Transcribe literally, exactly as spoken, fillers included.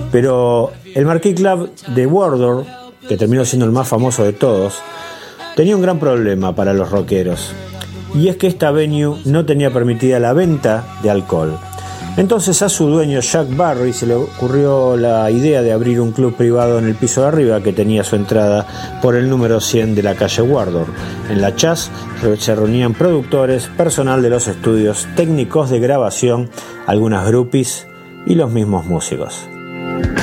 Pero el Marquee Club de Wardour, que terminó siendo el más famoso de todos, tenía un gran problema para los rockeros, y es que esta venue no tenía permitida la venta de alcohol. Entonces a su dueño Jack Barry se le ocurrió la idea de abrir un club privado en el piso de arriba que tenía su entrada por el número cien de la calle Wardour. En la Chas se reunían productores, personal de los estudios, técnicos de grabación, algunas groupies y los mismos músicos.